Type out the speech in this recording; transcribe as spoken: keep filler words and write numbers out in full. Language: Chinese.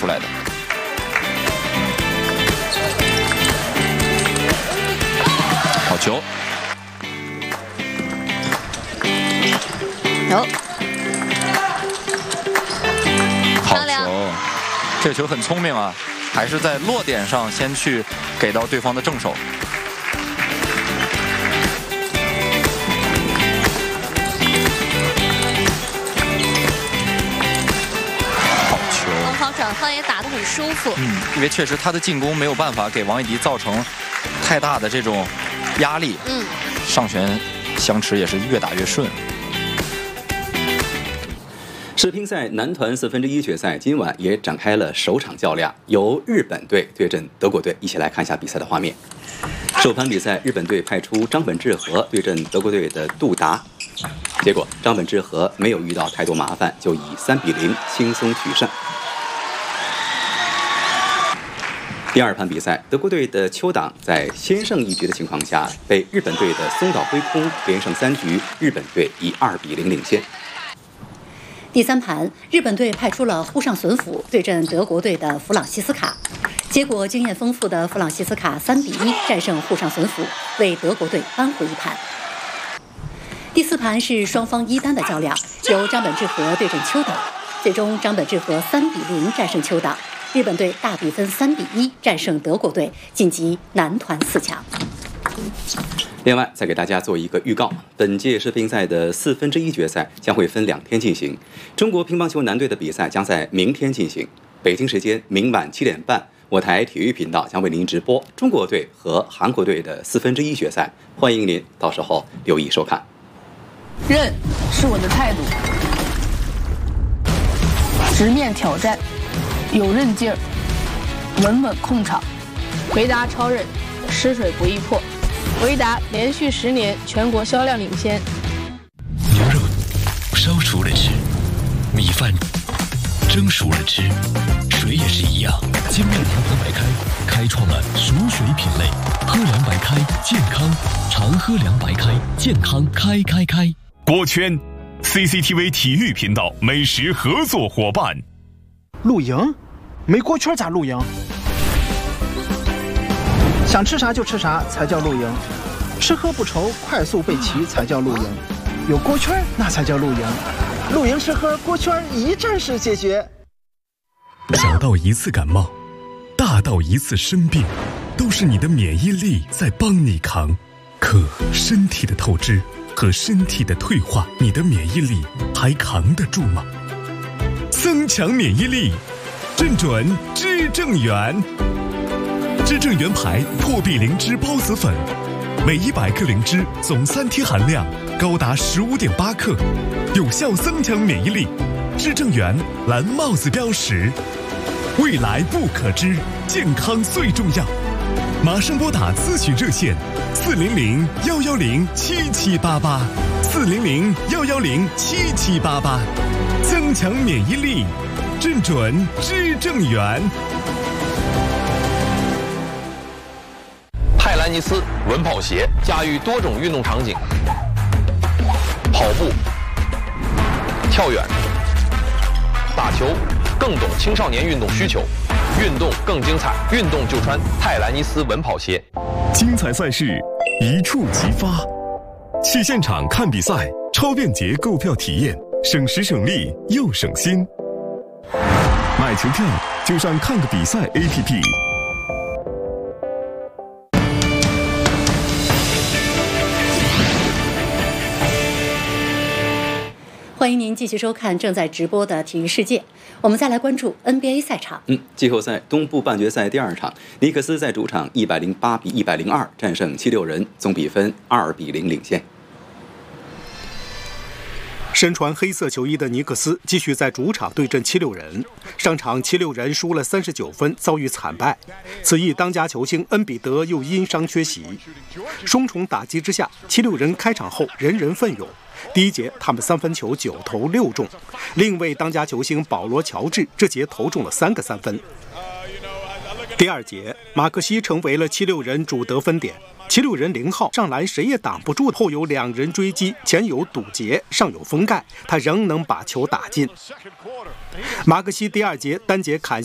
出来的。好球！ 有， 好球！这个球很聪明啊，还是在落点上先去给到对方的正手。好球！ 攻防转换也打得很舒服。 嗯，因为确实他的进攻没有办法给王艺迪造成太大的这种压力。 嗯， 上旋相持也是越打越顺。 世乒赛男团四分之一决赛今晚也展开了首场较量，由日本队对阵德国队。一起来看一下比赛的画面。首盘比赛，日本队派出张本智和对阵德国队的杜达，结果张本智和没有遇到太多麻烦，就以三比零轻松取胜。第二盘比赛，德国队的邱党在先胜一局的情况下，被日本队的松岛辉空连胜三局，日本队以二比零领先。 第三盘，日本队派出了户上隼辅对阵德国队的弗朗西斯卡，结果经验丰富的弗朗西斯卡三比一战胜户上隼辅，为德国队扳回一盘。第四盘是双方一单的较量，由张本智和对阵邱党，最终张本智和三比零战胜邱党，日本队大比分三比一战胜德国队，晋级男团四强。 另外，再给大家做一个预告，本届世乒赛的四分之一决赛将会分两天进行。中国乒乓球男队的比赛将在明天进行，北京时间明晚七点半，我台体育频道将为您直播中国队和韩国队的四分之一决赛，欢迎您到时候留意收看。 韧是我的态度，直面挑战，有韧劲儿，稳稳控场，回答超韧，失水不易破。维达连续十年全国销量领先。 牛肉烧熟了吃，米饭蒸熟了吃，水也是一样。精酿凉白开开创了熟水品类，喝凉白开健康，常喝凉白开健康开开开。 锅圈 C C T V 体育频道美食合作伙伴。 露营？没锅圈咋露营？想吃啥就吃啥才叫露营，吃喝不愁，快速备齐才叫露营，有锅圈那才叫露营。露营吃喝锅圈一站式解决。 小到一次感冒，大到一次生病，都是你的免疫力在帮你扛。可身体的透支和身体的退化，你的免疫力还扛得住吗？增强免疫力，正准知正元。知正元牌破壁灵芝孢子粉，每一百克灵芝总三贴含量高达十五点八克，有效增强免疫力。知正元蓝帽子标识，未来不可知，健康最重要。马上拨打咨询热线四零零幺幺零七七八八，四零零幺幺零七七八八，增强免疫力，正准知正元。 泰兰尼斯稳跑鞋驾驭多种运动场景，跑步、跳远、打球，更懂青少年运动需求，运动更精彩，运动就穿泰兰尼斯稳跑鞋。 精彩赛事一触即发，去现场看比赛，超便捷购票体验，省时省力又省心。买球票就上看个比赛 A P P。 欢迎您继续收看正在直播的体育世界。我们再来关注 N B A 赛场。 嗯，季后赛东部半决赛第二场，尼克斯在主场一百零八比一百零二战胜七六人，总比分二比零领先。 身穿黑色球衣的尼克斯继续在主场对阵七六人。上场七六人输了三十九分，遭遇惨败。此役当家球星恩比德又因伤缺席，双重打击之下，七六人开场后人人奋勇。第一节他们三分球九投六中，另一位当家球星保罗·乔治这节投中了三个三分。第二节，马克西成为了七六人主得分点。七六人零号上篮谁也挡不住，后有两人追击，前有堵截，上有封盖，他仍能把球打进。马克西第二节单节砍